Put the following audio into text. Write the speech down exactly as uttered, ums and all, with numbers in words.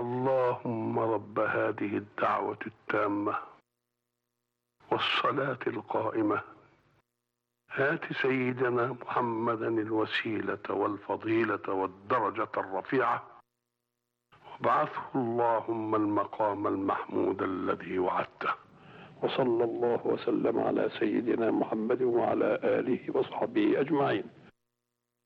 اللهم رب هذه الدعوة التامة والصلاة القائمة هات سيدنا محمدا الوسيلة والفضيلة والدرجة الرفيعة وابعثه اللهم المقام المحمود الذي وعدته. وصلى الله وسلم على سيدنا محمد وعلى آله وصحبه أجمعين.